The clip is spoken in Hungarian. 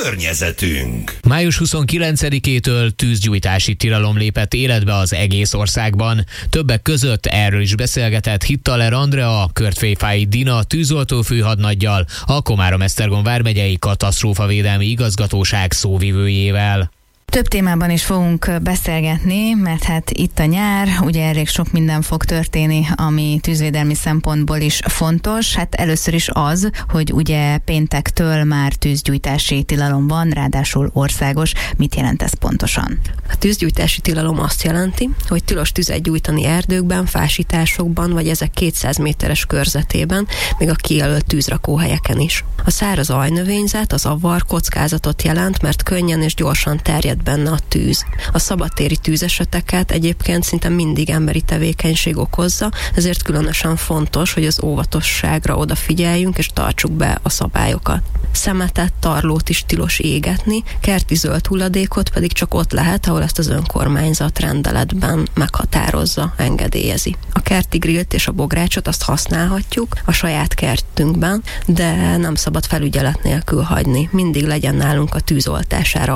környezetünk. Május 29-től tűzgyújtási tilalom lépett életbe az egész országban. Többek között erről is beszélgetett Hittaler Andrea, Körtféfái Dina tűzoltó főhadnaggyal, a Komárom-Esztergom vármegyei katasztrófavédelmi igazgatóság szóvivőjével. Több témában is fogunk beszélgetni, mert hát itt a nyár, ugye elég sok minden fog történni, ami tűzvédelmi szempontból is fontos. Hát először is az, hogy ugye péntektől már tűzgyújtási tilalom van, ráadásul országos. Mit jelent ez pontosan? A tűzgyújtási tilalom azt jelenti, hogy tilos tüzet gyújtani erdőkben, fásításokban, vagy ezek 200 méteres körzetében, még a kijelölt tűzrakóhelyeken is. A száraz ajnövényzet, az avar kockázatot jelent, mert könnyen és gyorsan terjed benne a tűz. A szabadtéri tűzeseteket egyébként szinte mindig emberi tevékenység okozza, ezért különösen fontos, hogy az óvatosságra odafigyeljünk és tartsuk be a szabályokat. Szemetet, tarlót is tilos égetni, kerti zöld hulladékot pedig csak ott lehet, ahol ezt az önkormányzat rendeletben meghatározza, engedélyezi. A kerti grillt és a bográcsot azt használhatjuk a saját kertünkben, de nem szabad felügyelet nélkül hagyni. Mindig legyen nálunk a tűzoltására